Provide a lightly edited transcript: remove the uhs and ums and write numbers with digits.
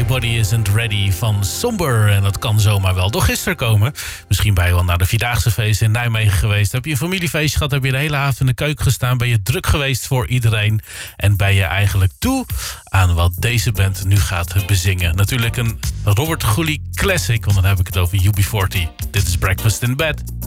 Everybody Isn't Ready van Somber. En dat kan zomaar wel door gisteren komen. Misschien ben je wel naar de Vierdaagse feest in Nijmegen geweest. Heb je een familiefeestje gehad? Heb je de hele avond in de keuken gestaan? Ben je druk geweest voor iedereen? En ben je eigenlijk toe aan wat deze band nu gaat bezingen? Natuurlijk een Robert Gully classic, want dan heb ik het over UB40. Dit is Breakfast in Bed.